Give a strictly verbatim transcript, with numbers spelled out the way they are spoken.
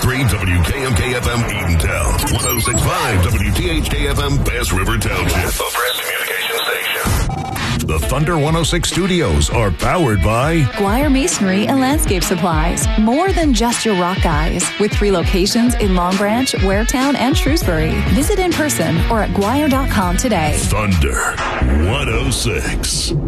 three W K M K F M Eatontown, one oh six point five W T H K F M Bass River Township, the Press Communication Station. The Thunder one oh six studios are powered by Guire Masonry and Landscape Supplies. More than just your rock guys. With three locations in Long Branch, Waretown, and Shrewsbury. Visit in person or at guire dot com today. Thunder one oh six.